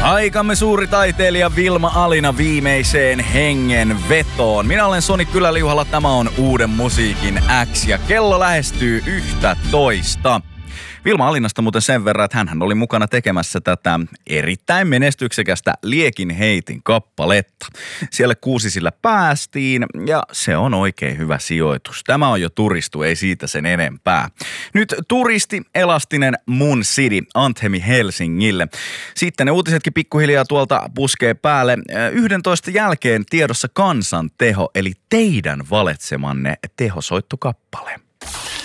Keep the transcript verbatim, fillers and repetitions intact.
Aikamme suuri taiteilija Vilma Alina viimeiseen hengen vetoon. Minä olen Soni Kyläliuhalla, tämä on Uuden musiikin X ja kello lähestyy yhtä toista. Vilma Alinasta muuten sen verran, että hänhän oli mukana tekemässä tätä erittäin menestyksekästä Liekin heitin kappaletta. Siellä kuusisilla päästiin ja se on oikein hyvä sijoitus. Tämä on jo turistu, ei siitä sen enempää. Nyt turisti elastinen Mun City anthemi Helsingille. Sitten ne uutisetkin pikkuhiljaa tuolta puskee päälle. yhdentoista jälkeen tiedossa kansan teho, eli teidän valitsemanne tehosoittokappale.